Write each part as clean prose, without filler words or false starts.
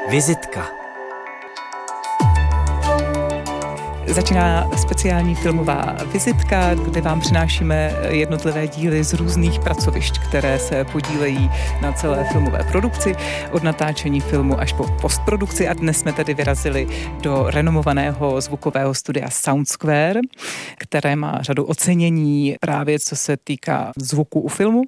Vizitka. Začíná speciální filmová vizitka, kde vám přinášíme jednotlivé díly z různých pracovišť, které se podílejí na celé filmové produkci, od natáčení filmu až po postprodukci. A dnes jsme tedy vyrazili do renomovaného zvukového studia Soundsquare, které má řadu ocenění právě co se týká zvuku u filmu.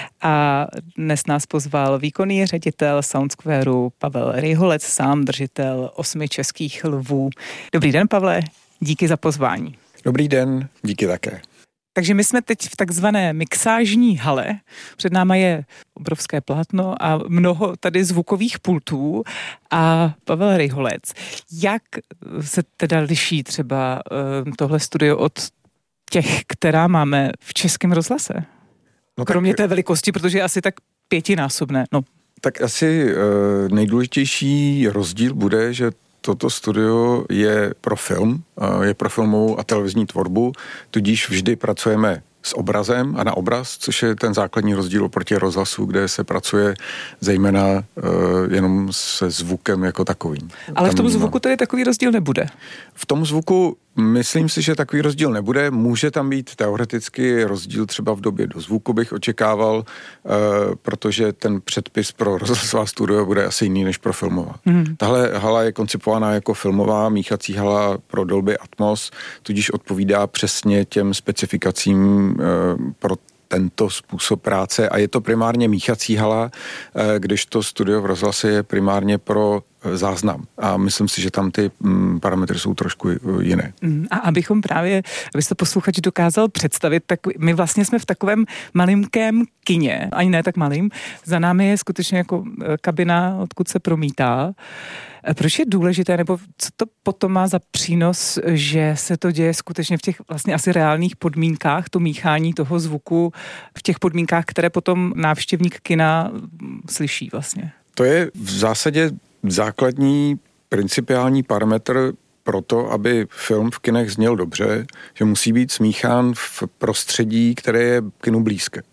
A dnes nás pozval výkonný ředitel Soundsquareu Pavel Ryholec, sám držitel 8 českých lvů. Dobrý den, Pavle. Díky za pozvání. Dobrý den, díky také. Takže my jsme teď v takzvané mixážní hale. Před náma je obrovské plátno a mnoho tady zvukových pultů. A Pavel Ryholec, jak se teda liší třeba tohle studio od těch, která máme v Českém rozhlase? No kromě té velikosti, protože je asi tak 5násobné. No. Tak asi nejdůležitější rozdíl bude, že toto studio je pro film, je pro filmovou a televizní tvorbu, tudíž vždy pracujeme s obrazem a na obraz, což je ten základní rozdíl oproti rozhlasu, kde se pracuje zejména jenom se zvukem jako takovým. Ale v tom zvuku tedy takový rozdíl nebude? V tom zvuku myslím si, že takový rozdíl nebude. Může tam být teoreticky rozdíl třeba v době dozvuku, bych očekával, protože ten předpis pro rozhlasová studia bude asi jiný než pro filmová. Tahle hala je koncipovaná jako filmová míchací hala pro Dolby Atmos, tudíž odpovídá přesně těm specifikacím pro tento způsob práce a je to primárně míchací hala, když to studio v rozhlase je primárně pro záznam. A myslím si, že tam ty parametry jsou trošku jiné. A abychom právě, aby to posluchač dokázal představit, tak my vlastně jsme v takovém malinkém kině, ani ne tak malým. Za námi je skutečně jako kabina, odkud se promítá. Proč je důležité, nebo co to potom má za přínos, že se to děje skutečně v těch vlastně asi reálných podmínkách, to míchání toho zvuku v těch podmínkách, které potom návštěvník kina slyší vlastně? To je v zásadě základní principiální parametr pro to, aby film v kinech zněl dobře, že musí být smíchán v prostředí, které je kinu blízké.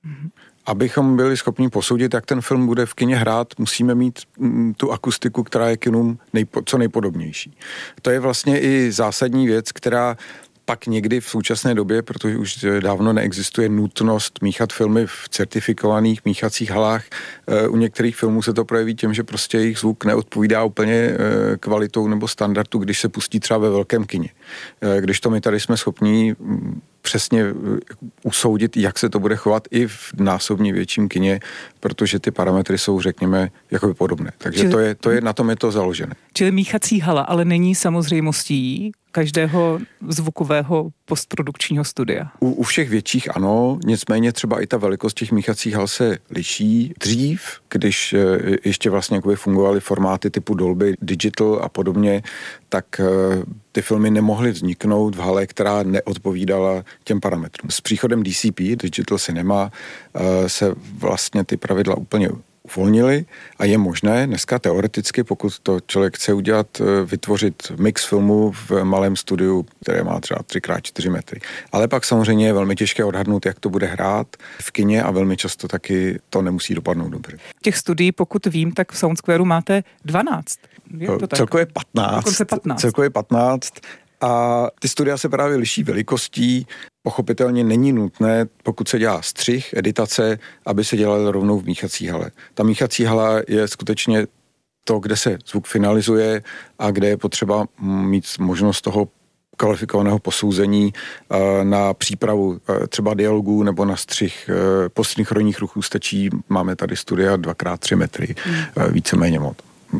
Abychom byli schopni posoudit, jak ten film bude v kině hrát, musíme mít tu akustiku, která je kinům co nejpodobnější. To je vlastně i zásadní věc, která pak někdy v současné době, protože už dávno neexistuje nutnost míchat filmy v certifikovaných míchacích halách. U některých filmů se to projeví tím, že prostě jejich zvuk neodpovídá úplně kvalitou nebo standardu, když se pustí třeba ve velkém kině. Když to my tady jsme schopní přesně usoudit, jak se to bude chovat i v násobně větším kině, protože ty parametry jsou, řekněme, jakoby podobné. Takže to je na tom je to založené. Čili míchací hala, ale není samozřejmostí každého zvukového postprodukčního studia. U všech větších ano, nicméně třeba i ta velikost těch míchacích hal se liší. Dřív, když ještě vlastně jakoby fungovaly formáty typu Dolby Digital a podobně, tak ty filmy nemohly vzniknout v hale, která neodpovídala těm parametrům. S příchodem DCP, Digital Cinema, se vlastně ty pravidla úplně uvolnili a je možné dneska teoreticky, pokud to člověk chce udělat, vytvořit mix filmu v malém studiu, které má třeba 3x4 metry. Ale pak samozřejmě je velmi těžké odhadnout, jak to bude hrát v kině a velmi často taky to nemusí dopadnout dobře. Těch studií, pokud vím, tak v Soundsquareu máte 12. Celkově 15. Celkově 15. A ty studia se právě liší velikostí. Pochopitelně není nutné, pokud se dělá střih, editace, aby se dělal rovnou v míchací hale. Ta míchací hala je skutečně to, kde se zvuk finalizuje a kde je potřeba mít možnost toho kvalifikovaného posouzení na přípravu třeba dialogů nebo na střih postsynchronních ruchů stačí. Máme tady studia 2x3 metry, víceméně moc.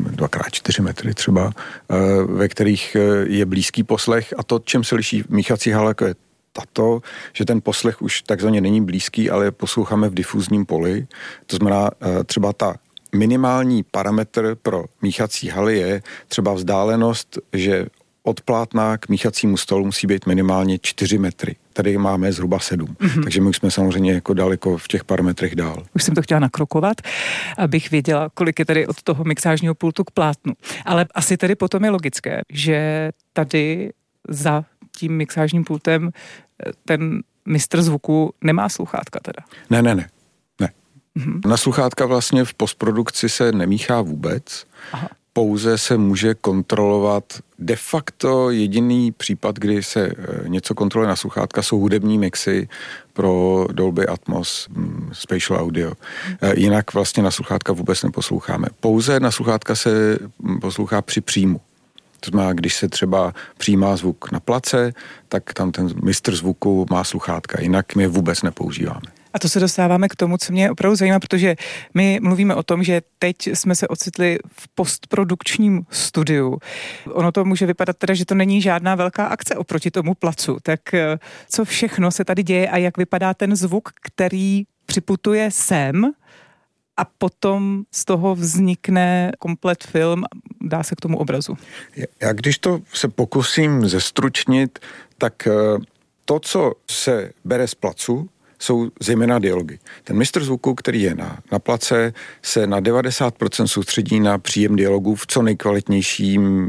2x4 metry třeba, ve kterých je blízký poslech a to, čem se liší míchací hala, je tato, že ten poslech už takzvaně není blízký, ale posloucháme v difuzním poli. To znamená třeba ta minimální parametr pro míchací haly je třeba vzdálenost, že od plátna k míchacímu stolu musí být minimálně 4 metry. Tady máme zhruba 7. Takže my už jsme samozřejmě jako daleko v těch parametrech dál. Už jsem to chtěla nakrokovat, abych věděla, kolik je tady od toho mixážního pultu k plátnu. Ale asi tady potom je logické, že tady za tím mixážním pultem ten mistr zvuku nemá sluchátka teda. Ne. Na sluchátka vlastně v postprodukci se nemíchá vůbec. Aha. pouze se může kontrolovat de facto jediný případ, kdy se něco kontroluje na sluchátka, jsou hudební mixy pro Dolby Atmos, Spatial Audio. Jinak vlastně na sluchátka vůbec neposloucháme. Pouze na sluchátka se poslouchá při příjmu. To znamená, když se třeba přijímá zvuk na place, tak tam ten mistr zvuku má sluchátka, jinak my je vůbec nepoužíváme. A to se dostáváme k tomu, co mě opravdu zajímá, protože my mluvíme o tom, že teď jsme se ocitli v postprodukčním studiu. Ono to může vypadat teda, že to není žádná velká akce oproti tomu placu. Tak co všechno se tady děje a jak vypadá ten zvuk, který připutuje sem a potom z toho vznikne komplet film, dá se k tomu obrazu? Já když to se pokusím zestručnit, tak to, co se bere z placu, jsou zejména dialogy. Ten mistr zvuku, který je na place, se na 90% soustředí na příjem dialogů v co nejkvalitnějším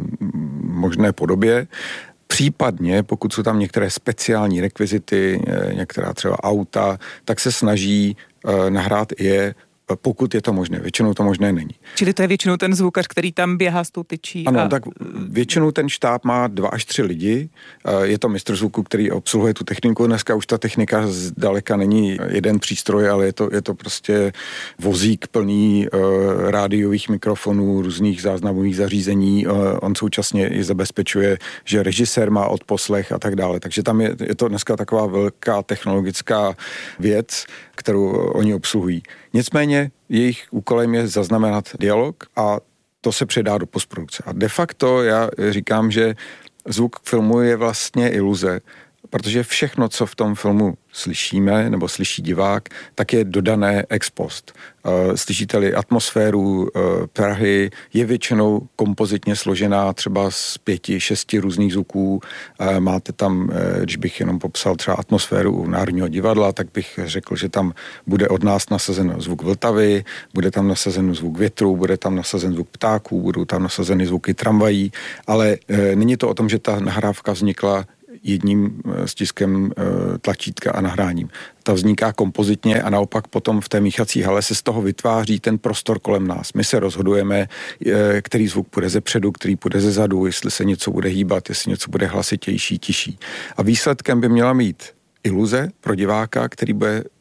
možné podobě. Případně, pokud jsou tam některé speciální rekvizity, některá třeba auta, tak se snaží nahrát je, pokud je to možné. Většinou to možné není. Čili to je většinou ten zvukař, který tam běhá s tou tyčí? Ano, tak většinou ten štáb má 2 až 3 lidi. Je to mistr zvuku, který obsluhuje tu techniku. Dneska už ta technika zdaleka není jeden přístroj, ale je to prostě vozík plný rádiových mikrofonů, různých záznamových zařízení. On současně i zabezpečuje, že režisér má odposlech a tak dále. Takže tam je to dneska taková velká technologická věc, kterou oni obsluhují. Nicméně jejich úkolem je zaznamenat dialog a to se předá do postprodukce. A de facto já říkám, že zvuk filmu je vlastně iluze, protože všechno, co v tom filmu slyšíme, nebo slyší divák, tak je dodané ex post. Slyšíte-li atmosféru Prahy, je většinou kompozitně složená třeba z 5-6 různých zvuků. Máte tam, když bych jenom popsal třeba atmosféru Národního divadla, tak bych řekl, že tam bude od nás nasazen zvuk Vltavy, bude tam nasazen zvuk větru, bude tam nasazen zvuk ptáků, budou tam nasazeny zvuky tramvají, ale není to o tom, že ta nahrávka vznikla jedním stiskem tlačítka a nahráním. Ta vzniká kompozitně a naopak potom v té míchací hale se z toho vytváří ten prostor kolem nás. My se rozhodujeme, který zvuk půjde ze předu, který půjde ze zadu, jestli se něco bude hýbat, jestli něco bude hlasitější, tiší. A výsledkem by měla mít iluze pro diváka, který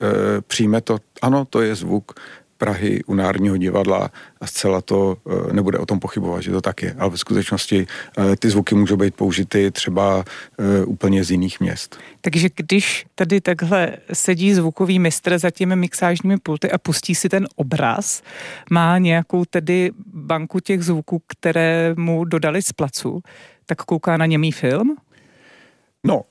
přijme to, ano, to je zvuk Prahy u Národního divadla a zcela to nebude o tom pochybovat, že to tak je. Ale v skutečnosti ty zvuky můžou být použity třeba úplně z jiných měst. Takže když tady takhle sedí zvukový mistr za těmi mixážními pulty a pustí si ten obraz, má nějakou tedy banku těch zvuků, které mu dodali z placu, tak kouká na němý film? No,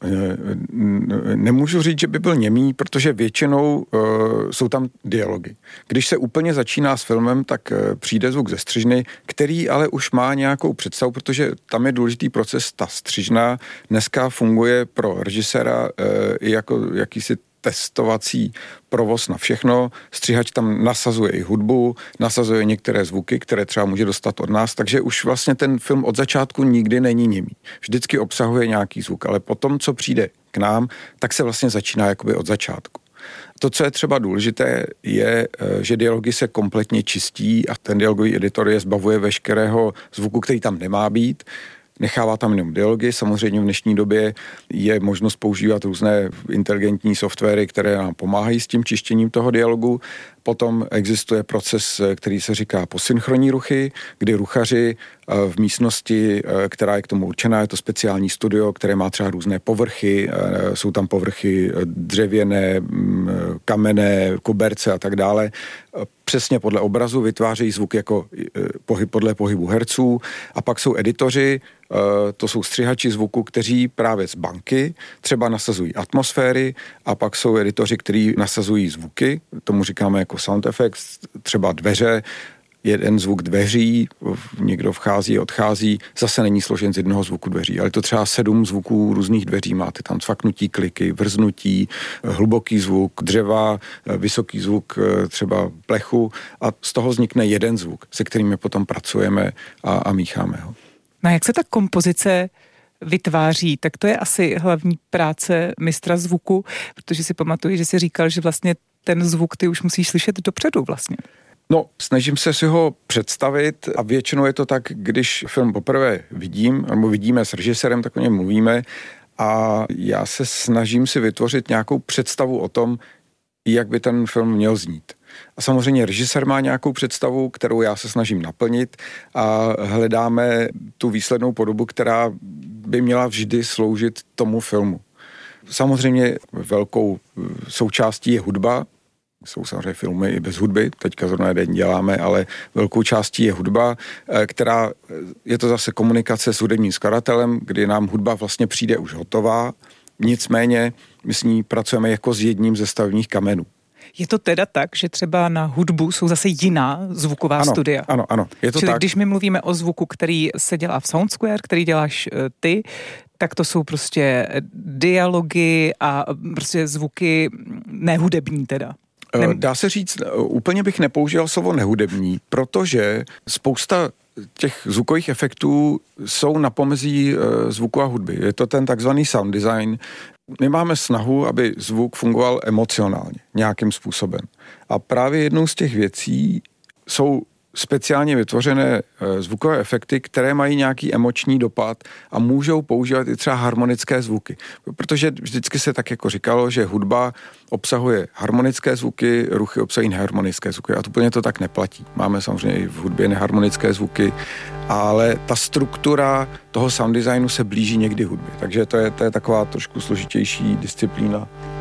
nemůžu říct, že by byl němý, protože většinou jsou tam dialogy. Když se úplně začíná s filmem, tak přijde zvuk ze střižny, který ale už má nějakou představu, protože tam je důležitý proces, ta střižna dneska funguje pro režiséra jako jakýsi testovací provoz na všechno. Střihač tam nasazuje i hudbu, nasazuje některé zvuky, které třeba může dostat od nás, takže už vlastně ten film od začátku nikdy není němý. Vždycky obsahuje nějaký zvuk, ale potom, co přijde k nám, tak se vlastně začíná jakoby od začátku. To, co je třeba důležité, je, že dialogy se kompletně čistí a ten dialogový editor je zbavuje veškerého zvuku, který tam nemá být. Nechává tam jenom dialogy. Samozřejmě v dnešní době je možnost používat různé inteligentní softwary, které nám pomáhají s tím čištěním toho dialogu. Potom existuje proces, který se říká posynchronní ruchy, kdy ruchaři v místnosti, která je k tomu určená, je to speciální studio, které má třeba různé povrchy, jsou tam povrchy dřevěné, kamenné, koberce a tak dále. Přesně podle obrazu vytvářejí zvuk jako podle pohybu herců a pak jsou editoři, to jsou střihači zvuku, kteří právě z banky třeba nasazují atmosféry a pak jsou editoři, kteří nasazují zvuky, tomu říkáme jako sound effects, třeba dveře, jeden zvuk dveří, někdo vchází, odchází, zase není složen z jednoho zvuku dveří, ale to třeba 7 zvuků různých dveří, máte tam cvaknutí kliky, vrznutí, hluboký zvuk dřeva, vysoký zvuk třeba plechu a z toho vznikne jeden zvuk, se kterými potom pracujeme a mícháme ho. No jak se ta kompozice vytváří, tak to je asi hlavní práce mistra zvuku, protože si pamatuju, že jsi říkal, že vlastně ten zvuk ty už musíš slyšet dopředu vlastně. No, snažím se si ho představit a většinou je to tak, když film poprvé vidím, nebo vidíme s režisérem, tak o něm mluvíme a já se snažím si vytvořit nějakou představu o tom, jak by ten film měl znít. A samozřejmě režisér má nějakou představu, kterou já se snažím naplnit a hledáme tu výslednou podobu, která by měla vždy sloužit tomu filmu. Samozřejmě velkou součástí je hudba, jsou samozřejmě filmy i bez hudby, teďka zrovna jeden děláme, ale velkou částí je hudba, která je to zase komunikace s hudebním skladatelem, kdy nám hudba vlastně přijde už hotová, nicméně my s ní pracujeme jako s jedním ze stavebních kamenů. Je to teda tak, že třeba na hudbu jsou zase jiná zvuková studia? Ano. Je to Čili tak. Když my mluvíme o zvuku, který se dělá v Soundsquare, který děláš ty, tak to jsou prostě dialogy a prostě zvuky nehudební teda. Dá se říct, úplně bych nepoužíval slovo nehudební, protože spousta těch zvukových efektů jsou na pomezí zvuku a hudby. Je to ten takzvaný sound design. My máme snahu, aby zvuk fungoval emocionálně, nějakým způsobem. A právě jednou z těch věcí jsou speciálně vytvořené zvukové efekty, které mají nějaký emoční dopad a můžou používat i třeba harmonické zvuky. Protože vždycky se tak jako říkalo, že hudba obsahuje harmonické zvuky, ruchy obsahují neharmonické zvuky a úplně to tak neplatí. Máme samozřejmě i v hudbě neharmonické zvuky, ale ta struktura toho sound designu se blíží někdy hudbě. Takže to je taková trošku složitější disciplína.